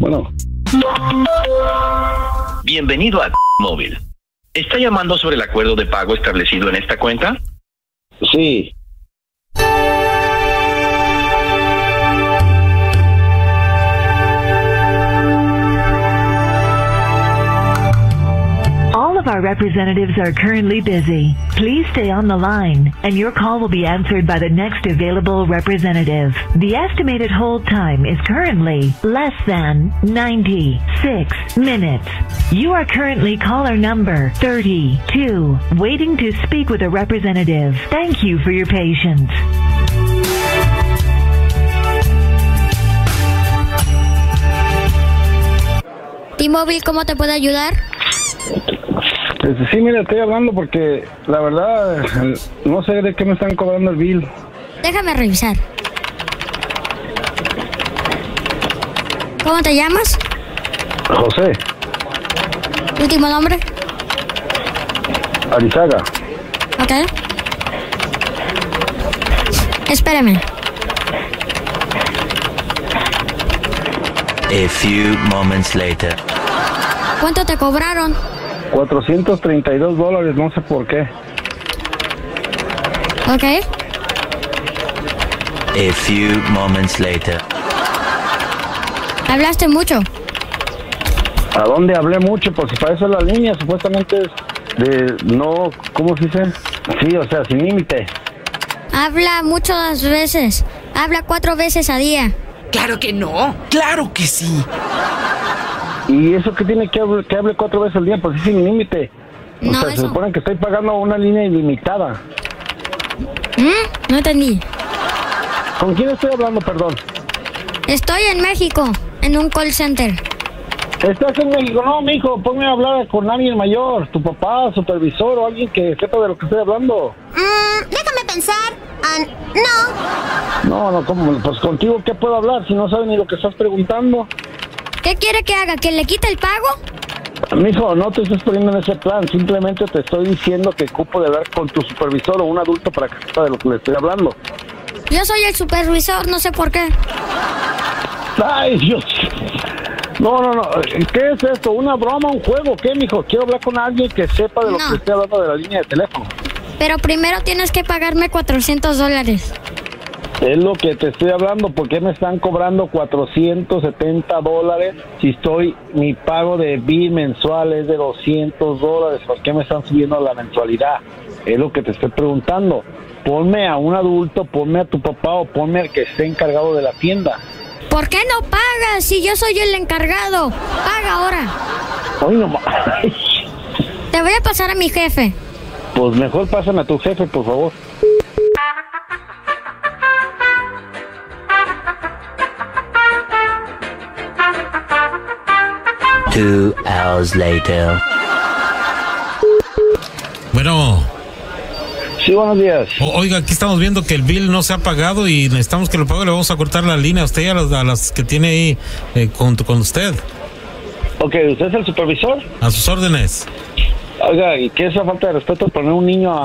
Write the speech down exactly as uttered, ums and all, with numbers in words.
Bueno. Bienvenido a Móvil. ¿Está llamando sobre el acuerdo de pago establecido en esta cuenta? Sí. All of our representatives are currently busy. Please stay on the line, and your call will be answered by the next available representative. The estimated hold time is currently less than ninety-six minutes. You are currently caller number thirty-two, waiting to speak with a representative. Thank you for your patience. T-Mobile, ¿cómo te puedo ayudar? Sí, mira, estoy hablando porque la verdad no sé de qué me están cobrando el bill. Déjame revisar. ¿Cómo te llamas? José. ¿Último nombre? Arizaga. Ok. Espérame. A few moments later. ¿Cuánto te cobraron? cuatrocientos treinta y dos dólares, no sé por qué. Ok. A few moments later. ¿Hablaste mucho? ¿A dónde hablé mucho? Pues si para eso es la línea, supuestamente es de no, ¿cómo se dice? Sí, o sea, sin límite. Habla muchas veces. Habla cuatro veces a día. Claro que no, claro que sí. ¿Y eso qué tiene que hable, que hable cuatro veces al día? Pues es sin límite. O No, sea, eso... se supone que estoy pagando una línea ilimitada. ¿Mm? No entendí. ¿Con quién estoy hablando, perdón? Estoy en México, en un call center. ¿Estás en México? No, mijo, ponme a hablar con alguien mayor. Tu papá, supervisor o alguien que sepa de lo que estoy hablando. Mm, déjame pensar. Uh, no. No, no, ¿cómo? Pues contigo, ¿qué puedo hablar si no sabes ni lo que estás preguntando? ¿Qué quiere que haga? ¿Que le quite el pago? Mijo, no te estés poniendo en ese plan. Simplemente te estoy diciendo que ocupo de hablar con tu supervisor o un adulto para que sepa de lo que le estoy hablando. Yo soy el supervisor, no sé por qué. Ay, Dios. No, no, no. ¿Qué es esto? ¿Una broma? ¿Un juego? ¿Qué, mijo? Quiero hablar con alguien que sepa de lo No. que le estoy hablando de la línea de teléfono. Pero primero tienes que pagarme cuatrocientos dólares. Es lo que te estoy hablando. ¿Por qué me están cobrando cuatrocientos setenta dólares si estoy, mi pago de bill mensual es de doscientos dólares? ¿Por qué me están subiendo la mensualidad? Es lo que te estoy preguntando. Ponme a un adulto, ponme a tu papá o ponme al que esté encargado de la tienda. ¿Por qué no pagas si yo soy el encargado? Paga ahora. Ay, no. Te voy a pasar a mi jefe. Pues mejor pásame a tu jefe, por favor. Two hours later. Bueno. Sí, buenos días. O, oiga, aquí estamos viendo que el bill no se ha pagado y necesitamos que lo pague. Le vamos a cortar la línea a usted y a las, a las que tiene ahí eh, con, con usted. Ok, ¿usted es el supervisor? A sus órdenes. Oiga, ¿y qué es esa falta de respeto poner un niño a